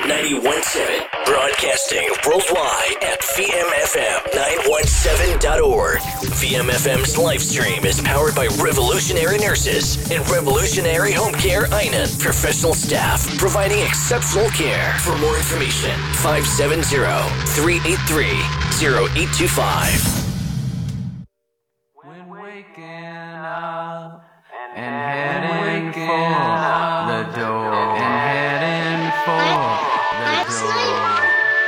91.7. Broadcasting worldwide at VMFM917.org. VMFM's live stream is powered by Revolutionary Nurses and Revolutionary Home Care Einan professional staff, providing exceptional care. For more information, 570-383-0825.